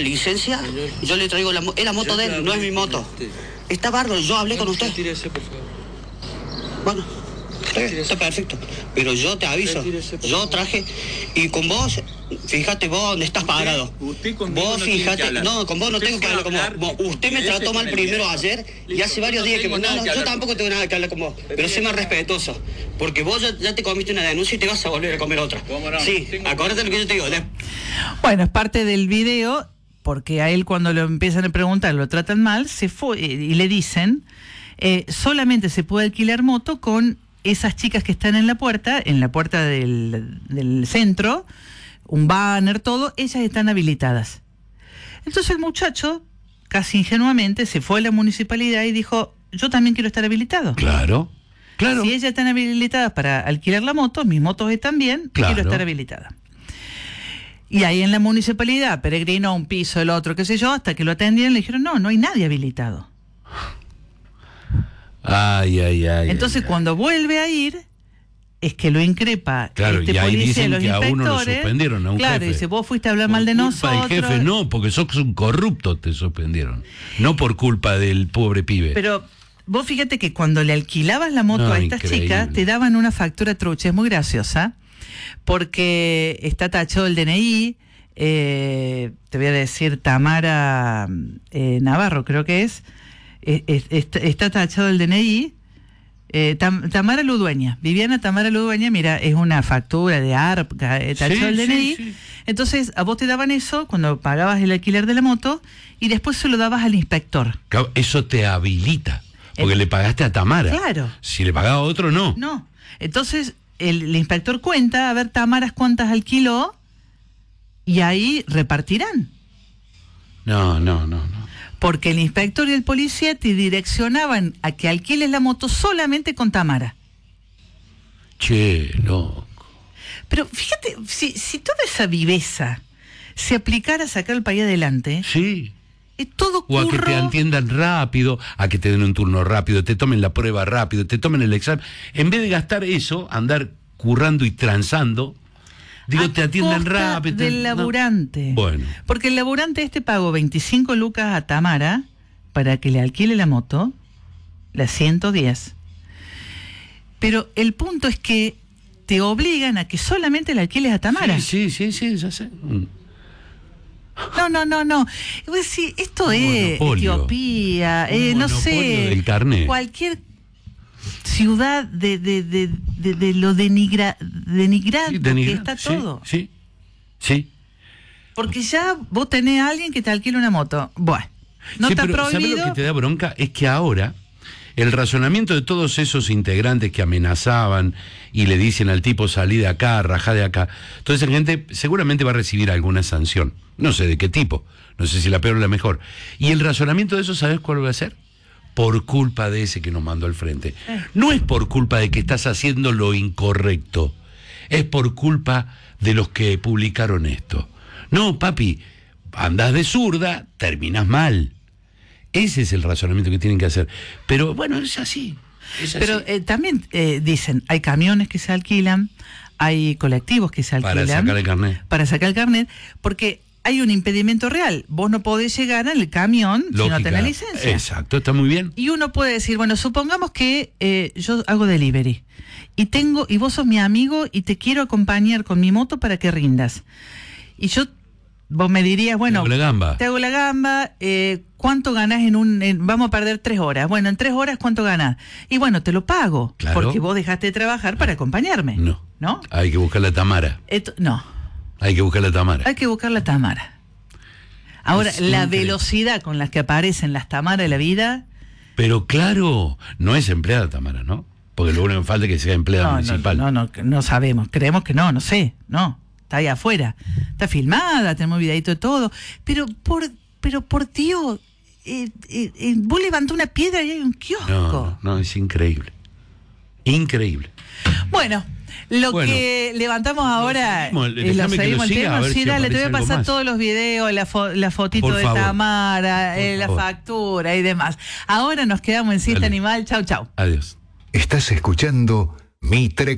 licencia, yo le traigo es la moto de él, no es mi moto. Está bárbaro, yo hablé con usted. Retírese, por favor. Bueno, está perfecto. Pero yo te aviso, yo traje, y con vos, fíjate vos dónde estás parado. Usted conmigo vos no fíjate, tiene que hablar. no, con vos no tengo que hablar con vos. Usted me trató mal primero ayer, y hace varios días que... No, yo tampoco tengo nada que hablar con vos, pero sé más respetuoso. Porque vos ya te comiste una denuncia y te vas a volver a comer otra. Sí, acuérdate lo que yo te digo. Bueno, es parte del video, porque a él cuando lo empiezan a preguntar, lo tratan mal, se fue y le dicen, solamente se puede alquilar moto con esas chicas que están en la puerta del centro, un banner, todo, ellas están habilitadas. Entonces el muchacho, casi ingenuamente, se fue a la municipalidad y dijo, yo también quiero estar habilitado. Claro. Si ellas están habilitadas para alquilar la moto, mis motos están bien, quiero estar habilitada. Y ahí en la municipalidad peregrinó un piso, el otro, qué sé yo, hasta que lo atendieron y le dijeron, no hay nadie habilitado. Ay. Entonces cuando vuelve a ir, es que lo increpa y ahí policía, dicen los que a uno lo inspectores. suspendieron, a un jefe. Dice, vos fuiste a hablar mal de nosotros. Por culpa del jefe no, porque sos un corrupto, te suspendieron. No por culpa del pobre pibe. Pero vos fíjate que cuando le alquilabas la moto a estas chicas, te daban una factura trucha, es muy graciosa, porque está tachado el DNI, te voy a decir Tamara Navarro, creo que es, está tachado el DNI, Tamara Ludueña, Viviana Tamara Ludueña, mira, es una factura de ARP, tachado el DNI. Sí. Entonces a vos te daban eso cuando pagabas el alquiler de la moto y después se lo dabas al inspector. Eso te habilita, porque le pagaste a Tamara. Claro. Si le pagaba a otro, no. No. Entonces el inspector cuenta, a ver Tamaras cuántas alquiló y ahí repartirán. No. Porque el inspector y el policía te direccionaban a que alquiles la moto solamente con Tamara. Che, loco. Pero fíjate, si toda esa viveza se aplicara a sacar el país adelante... Sí. Es todo curro. O a que te atiendan rápido, a que te den un turno rápido, te tomen la prueba rápido, te tomen el examen. En vez de gastar eso, andar currando y transando, te atiendan rápido. Del laburante. No. Bueno. Porque el laburante pagó 25 lucas a Tamara para que le alquile la moto, la 110. Pero el punto es que te obligan a que solamente la alquiles a Tamara. Sí, ya sé. No. Sí, esto es Etiopía, no sé, del carnet. Cualquier ciudad de lo denigrante que está todo. Sí. Porque ya vos tenés a alguien que te alquila una moto. Bueno, no está prohibido. ¿Sabés lo que te da bronca? Es que ahora el razonamiento de todos esos integrantes que amenazaban y le dicen al tipo salí de acá, rajá de acá, toda esa gente seguramente va a recibir alguna sanción. No sé de qué tipo, no sé si la peor o la mejor. Y el razonamiento de eso, ¿sabes cuál va a ser? Por culpa de ese que nos mandó al frente. No es por culpa de que estás haciendo lo incorrecto, es por culpa de los que publicaron esto. No, papi, andás de zurda, terminás mal. Ese es el razonamiento que tienen que hacer. Pero bueno, es así. Pero también dicen, hay camiones que se alquilan, hay colectivos que se alquilan. Para sacar el carnet. Porque hay un impedimento real. Vos no podés llegar al camión si no tenés licencia. Exacto, está muy bien. Y uno puede decir, bueno, supongamos que yo hago delivery y vos sos mi amigo y te quiero acompañar con mi moto para que rindas. Y vos me dirías, bueno, te hago la gamba, ¿cuánto ganás vamos a perder 3 horas? Bueno, en 3 horas, ¿cuánto ganás? Y bueno, te lo pago, claro, porque vos dejaste de trabajar para acompañarme. ¿No? Hay que buscar la Tamara. Hay que buscar la Tamara. Ahora, la velocidad con la que aparecen las Tamaras de la vida... Pero claro, no es empleada Tamara, ¿no? Porque lo único que falta es que sea empleada municipal. No sabemos, creemos que no sé, está ahí afuera, está filmada, tenemos videito de todo, pero por Dios, vos levantás una piedra y hay un kiosco. No, es increíble. Bueno, que levantamos ahora, seguimos el tema. Dale, te voy a pasar más. todos los videos, la fotito por de favor. Tamara, la factura y demás. Ahora nos quedamos en Siesta Animal. Chau. Adiós. Estás escuchando Mi